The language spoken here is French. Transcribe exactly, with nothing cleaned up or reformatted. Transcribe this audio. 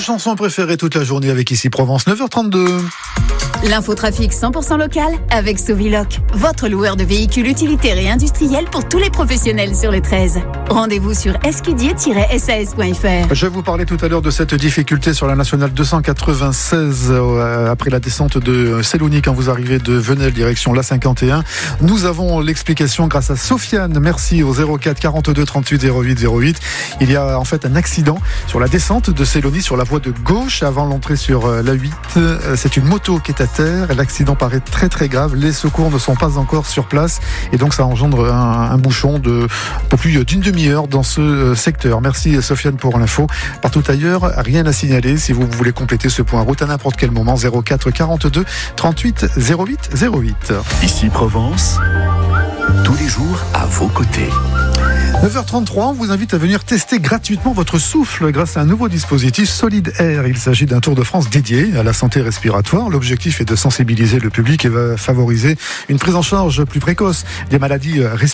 chansons préférées toute la journée avec Ici Provence, neuf heures trente-deux. L'infotrafic cent pour cent local avec Soviloc, votre loueur de véhicules utilitaires et industriels pour tous les professionnels sur les treize. Rendez-vous sur escudier tiret s a s point f r. Je vous parlais tout à l'heure de cette difficulté sur la nationale deux cent quatre-vingt-seize euh, après la descente de Sélouny quand vous arrivez de Venelle direction l'A cinquante et un. Nous avons l'explication grâce à Sofiane. Merci au zéro quatre quarante-deux trente-huit zéro huit zéro huit. Il y a en fait un accident sur la descente de Sélouny sur la voie de gauche avant l'entrée sur la huit. C'est une moto qui est à terre. L'accident paraît très très grave. Les secours ne sont pas encore sur place et donc ça engendre un, un bouchon de pour plus d'une demi-heure dans ce secteur. Merci Sofiane pour l'info. Partout ailleurs, rien à signaler. Si vous voulez compléter ce point route à n'importe quel moment, zéro quatre quarante-deux trente-huit zéro huit zéro huit. Ici Provence, tous les jours à vos côtés. neuf heures trente-trois, on vous invite à venir tester gratuitement votre souffle grâce à un nouveau dispositif Solid Air. Il s'agit d'un Tour de France dédié à la santé respiratoire. L'objectif est de sensibiliser le public et va favoriser une prise en charge plus précoce des maladies respiratoires.